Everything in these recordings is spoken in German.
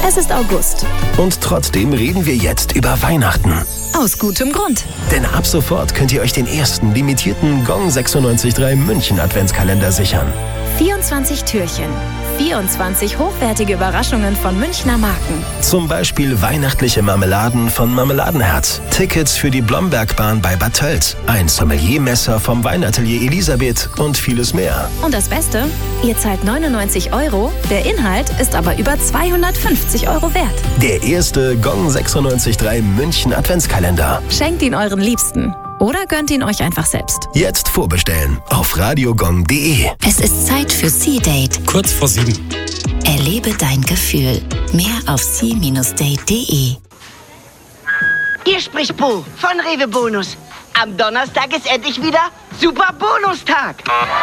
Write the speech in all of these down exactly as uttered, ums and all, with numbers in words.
Es ist August. Und trotzdem reden wir jetzt über Weihnachten. Aus gutem Grund. Denn ab sofort könnt ihr euch den ersten limitierten Gong sechsundneunzig Komma drei München Adventskalender sichern. vierundzwanzig Türchen. vierundzwanzig hochwertige Überraschungen von Münchner Marken. Zum Beispiel weihnachtliche Marmeladen von Marmeladenherz, Tickets für die Blombergbahn bei Bad Tölz, ein Sommeliermesser vom Weinatelier Elisabeth und vieles mehr. Und das Beste? Ihr zahlt neunundneunzig Euro, der Inhalt ist aber über zweihundertfünfzig Euro wert. Der erste Gong sechsundneunzig Komma drei München Adventskalender. Schenkt ihn euren Liebsten. Oder gönnt ihn euch einfach selbst. Jetzt vorbestellen auf radiogong punkt de. Es ist Zeit für Sea-Date. Kurz vor sieben. Erlebe dein Gefühl. Mehr auf sea Bindestrich date punkt de. Hier spricht Bo von Rewe Bonus. Am Donnerstag ist endlich wieder Super Bonustag.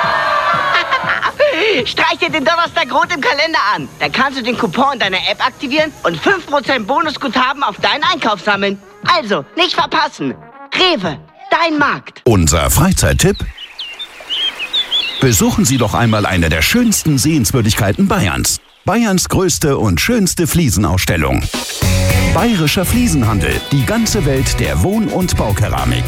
Streich dir den Donnerstag rot im Kalender an. Dann kannst du den Coupon in deiner App aktivieren und fünf Prozent Bonusguthaben auf deinen Einkauf sammeln. Also, nicht verpassen. Rewe, dein Markt. Unser Freizeittipp? Besuchen Sie doch einmal eine der schönsten Sehenswürdigkeiten Bayerns. Bayerns größte und schönste Fliesenausstellung. Bayerischer Fliesenhandel. Die ganze Welt der Wohn- und Baukeramik.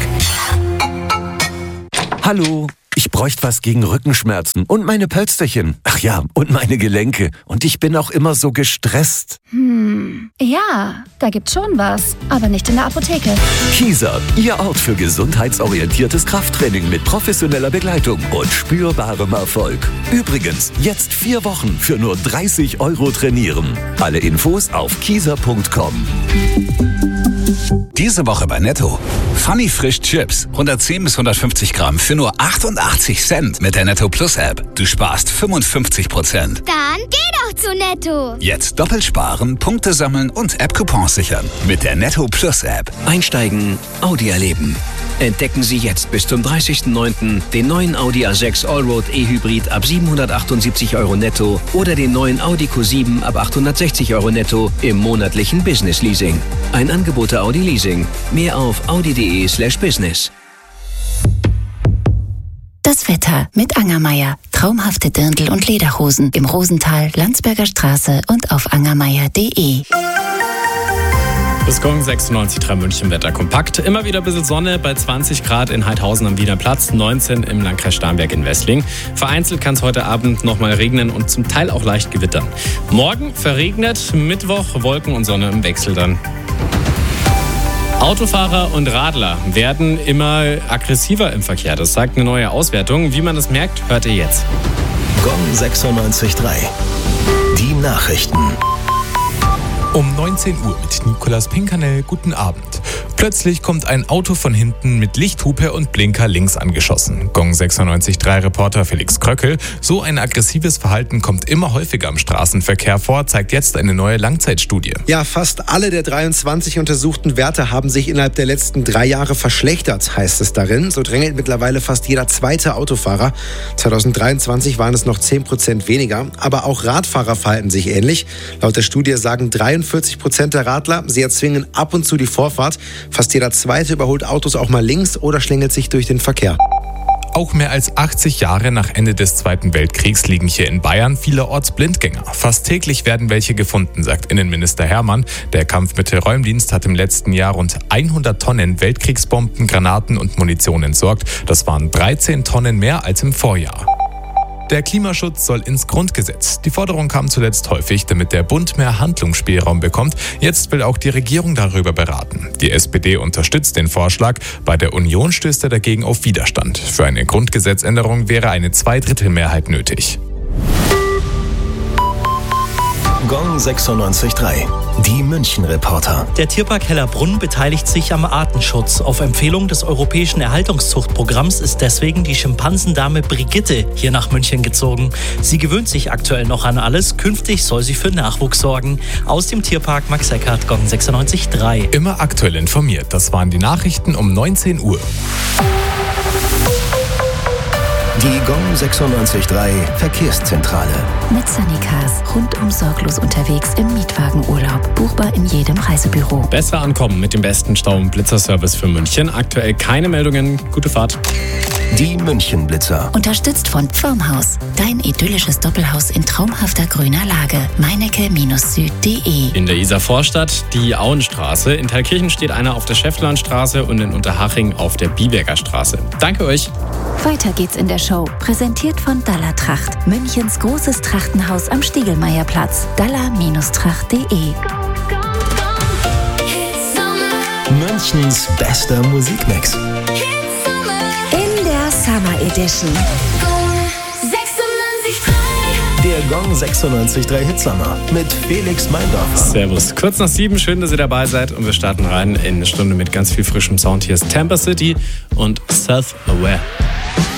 Hallo, ich bräuchte was gegen Rückenschmerzen und meine Pölsterchen. Ach ja, und meine Gelenke. Und ich bin auch immer so gestresst. Hm, ja, da gibt's schon was, aber nicht in der Apotheke. Kieser, Ihr Ort für gesundheitsorientiertes Krafttraining mit professioneller Begleitung und spürbarem Erfolg. Übrigens, jetzt vier Wochen für nur dreißig Euro trainieren. Alle Infos auf kieser punkt com. Diese Woche bei Netto. Funny Frisch Chips. hundertzehn bis hundertfünfzig Gramm für nur achtundachtzig Cent mit der Netto Plus App. Du sparst fünfundfünfzig Prozent. Dann geh doch zu Netto. Jetzt doppelt sparen, Punkte sammeln und App-Coupons sichern. Mit der Netto Plus App. Einsteigen, Audi erleben. Entdecken Sie jetzt bis zum dreißigsten neunten den neuen Audi A sechs Allroad E-Hybrid ab siebenhundertachtundsiebzig Euro netto oder den neuen Audi Q sieben ab achthundertsechzig Euro netto im monatlichen Business Leasing. Ein Angebot der Audi Leasing. Mehr auf audi punkt de slash business. Das Wetter mit Angermeier. Traumhafte Dirndl- und Lederhosen im Rosental, Landsberger Straße und auf angermeier punkt de. Das Gong sechsundneunzig Komma drei München Wetter kompakt. Immer wieder ein bisschen Sonne bei zwanzig Grad in Heidhausen am Wiener Platz, neunzehn im Landkreis Starnberg in Wessling. Vereinzelt kann es heute Abend nochmal regnen und zum Teil auch leicht gewittern. Morgen verregnet, Mittwoch Wolken und Sonne im Wechsel dann. Autofahrer und Radler werden immer aggressiver im Verkehr. Das sagt eine neue Auswertung. Wie man das merkt, hört ihr jetzt. Gong sechsundneunzig Komma drei. Die Nachrichten. Um neunzehn Uhr mit Nicolas Pinkernell. Guten Abend. Plötzlich kommt ein Auto von hinten mit Lichthupe und Blinker links angeschossen. Gong sechsundneunzig Komma drei Reporter Felix Kröckel. So ein aggressives Verhalten kommt immer häufiger im Straßenverkehr vor, zeigt jetzt eine neue Langzeitstudie. Ja, fast alle der dreiundzwanzig untersuchten Werte haben sich innerhalb der letzten drei Jahre verschlechtert, heißt es darin. So drängelt mittlerweile fast jeder zweite Autofahrer. zweitausenddreiundzwanzig waren es noch zehn Prozent weniger. Aber auch Radfahrer verhalten sich ähnlich. Laut der Studie sagen dreiundvierzig Prozent der Radler, sie erzwingen ab und zu die Vorfahrt. Fast jeder Zweite überholt Autos auch mal links oder schlängelt sich durch den Verkehr. Auch mehr als achtzig Jahre nach Ende des Zweiten Weltkriegs liegen hier in Bayern vielerorts Blindgänger. Fast täglich werden welche gefunden, sagt Innenminister Hermann. Der Kampfmittelräumdienst hat im letzten Jahr rund hundert Tonnen Weltkriegsbomben, Granaten und Munition entsorgt. Das waren dreizehn Tonnen mehr als im Vorjahr. Der Klimaschutz soll ins Grundgesetz. Die Forderung kam zuletzt häufig, damit der Bund mehr Handlungsspielraum bekommt. Jetzt will auch die Regierung darüber beraten. Die S P D unterstützt den Vorschlag. Bei der Union stößt er dagegen auf Widerstand. Für eine Grundgesetzänderung wäre eine Zweidrittelmehrheit nötig. Gong sechsundneunzig Komma drei. Die München-Reporter. Der Tierpark Hellerbrunn beteiligt sich am Artenschutz. Auf Empfehlung des Europäischen Erhaltungszuchtprogramms ist deswegen die Schimpansendame Brigitte hier nach München gezogen. Sie gewöhnt sich aktuell noch an alles. Künftig soll sie für Nachwuchs sorgen. Aus dem Tierpark Max Eckhardt, Gong sechsundneunzig Komma drei. Immer aktuell informiert. Das waren die Nachrichten um neunzehn Uhr. Die Gong sechsundneunzig Komma drei Verkehrszentrale. Mit Sunnycars. Rundum sorglos unterwegs im Mietwagenurlaub. Buchbar in jedem Reisebüro. Besser ankommen mit dem besten Stau- und Blitzerservice für München. Aktuell keine Meldungen. Gute Fahrt. Die Münchenblitzer. Unterstützt von Pfirmhaus. Dein idyllisches Doppelhaus in traumhafter grüner Lage. meinecke Süd punkt de. In der Isar-Vorstadt die Auenstraße. In Thalkirchen steht einer auf der Schäfflerstraße und in Unterhaching auf der Biberger Straße. Danke euch. Weiter geht's in der Show. Präsentiert von Dalla Tracht. Münchens großes Trachtenhaus am Stiegelmeierplatz. dalla Tracht punkt de. Münchens bester Musikmix. In der Summer Edition. Der Gong sechsundneunzig Komma drei Hitsummer mit Felix Meindorfer. Servus. Kurz nach sieben, schön, dass ihr dabei seid und wir starten rein in eine Stunde mit ganz viel frischem Sound. Hier ist Tampa City und Self-Aware.